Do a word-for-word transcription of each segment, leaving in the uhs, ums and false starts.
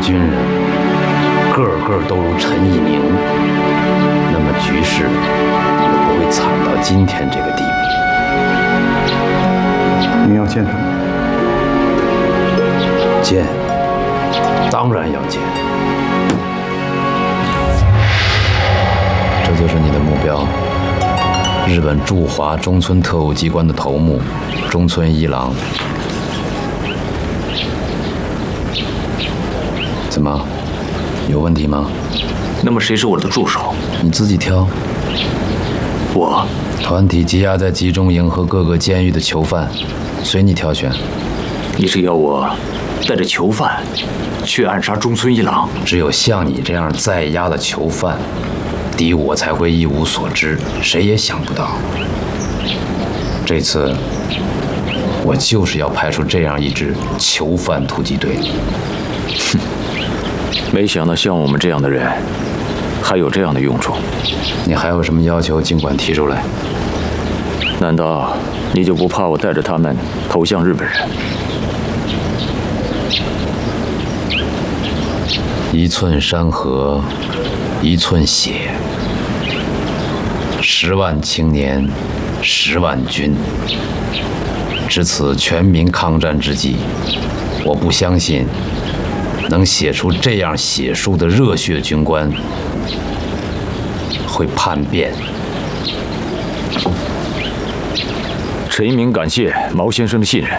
军人个个都如陈一鸣，那么局势也不会惨到今天这个地步。 您要见他吗？ 见，当然要见。这就是你的目标。日本驻华中村特务机关的头目中村一郎。怎么，有问题吗？ 那么谁是我的助手？ 你自己挑。 我。 团体羁押在集中营和各个监狱的囚犯，随你挑选。 你是要我带着囚犯去暗杀中村一郎？ 只有像你这样在押的囚犯，敌我才会一无所知，谁也想不到。这次，我就是要派出这样一支囚犯突击队。 哼，没想到像我们这样的人，还有这样的用处。 你还有什么要求，尽管提出来。 难道你就不怕我带着他们投向日本人？ 一寸山河，一寸血。十万青年，十万军。值此全民抗战之际，我不相信能写出这样写书的热血军官会叛变。 陈一鸣感谢毛先生的信任。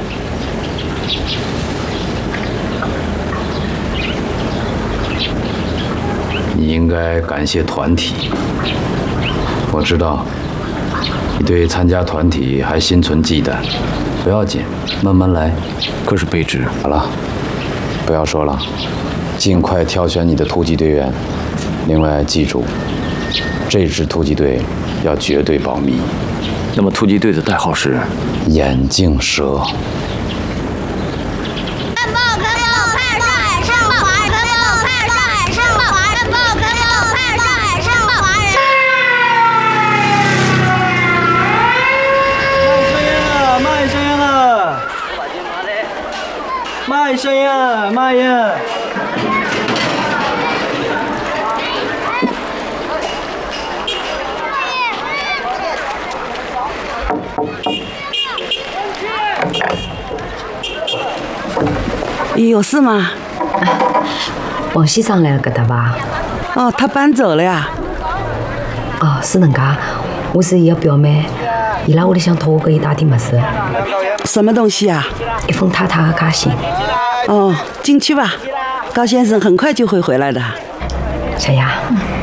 你应该感谢团体。我知道你对参加团体还心存忌惮，不要紧，慢慢来。 可是卑职， 好了，不要说了，尽快挑选你的突击队员。另外记住，这支突击队要绝对保密。 那么突击队的代号是眼镜蛇。 卖声呀，卖呀！ 有事吗？ 王先生来了搿搭吧？ 哦，他搬走了呀。 哦，是能介，我是伊个表妹，伊拉屋里向托我给伊带点物事。 什么东西啊？ 一封太太的家信。 哦，进去吧，高先生很快就会回来的。 小雅。嗯